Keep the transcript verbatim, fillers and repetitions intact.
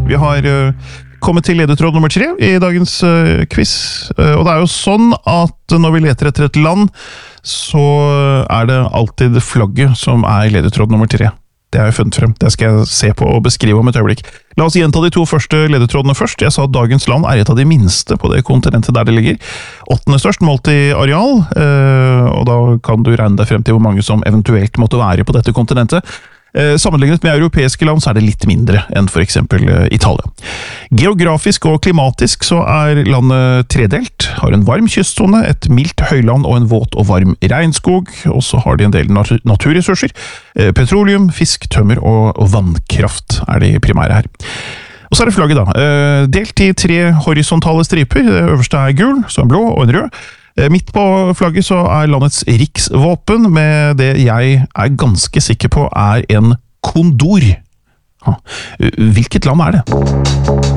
Vi har uh, kommet til ledetråd nummer tre i dagens uh, quiz, uh, og det er jo sånn at når vi leter etter et land, så er det alltid flagget som er ledetråd nummer tre. Det har jeg funnet frem. Det skal jeg se på og beskrive om et øyeblikk. La oss gjenta de to første ledetrådene først. Jeg sa at dagens land er et av de minste på det kontinentet der det ligger. Åttende størst målt i areal, og da kan du regne deg frem til hvor mange som eventuelt måtte være på dette kontinentet. Sammenlignet med europeiske land så er det litt mindre enn for eksempel Italia. Geografisk og klimatisk så er landet tredelt, har en varm kystzone, et mildt høyland og en våt og varm regnskog, og så har de en del naturressurser, petroleum, fisk, tømmer og, og vannkraft er de primære her. Og så er det flagget da, delt i tre horisontale striper, det øverste er gul, så en blå og en rød. Midt på flagget så er landets riksvåpen med det jeg er ganske sikker på er en kondor. Hvilket land er det?